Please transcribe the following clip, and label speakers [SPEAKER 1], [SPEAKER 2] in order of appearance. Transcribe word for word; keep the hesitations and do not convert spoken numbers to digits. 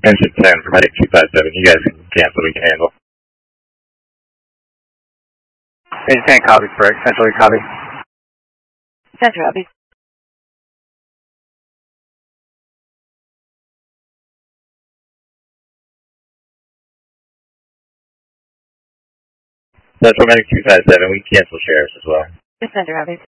[SPEAKER 1] Engine ten for Medic two five seven. You guys can cancel, we can handle.
[SPEAKER 2] Engine ten copies, correct. Central, copy.
[SPEAKER 3] Central, copy.
[SPEAKER 1] Central Medic two five seven, we can cancel sheriffs as well.
[SPEAKER 3] Central, copy.